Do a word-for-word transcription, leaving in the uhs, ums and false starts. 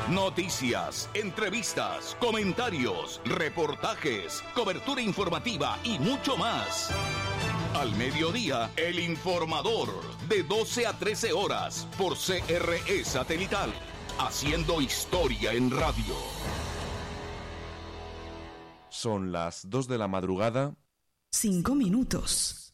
Noticias, entrevistas, comentarios, reportajes, cobertura informativa y mucho más. Al mediodía, El Informador, de doce a trece horas, por C R E Satelital, haciendo historia en radio. Son las dos de la madrugada. Cinco minutos.